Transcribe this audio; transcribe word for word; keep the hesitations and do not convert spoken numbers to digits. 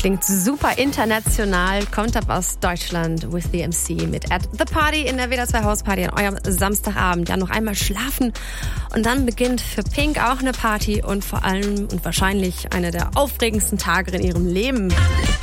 Klingt super international, kommt ab aus Deutschland, With the M C mit At the Party in der W D R zwei Hausparty an eurem Samstagabend. Ja, noch einmal schlafen und dann beginnt für Pink auch eine Party und vor allem und wahrscheinlich einer der aufregendsten Tage in ihrem Leben.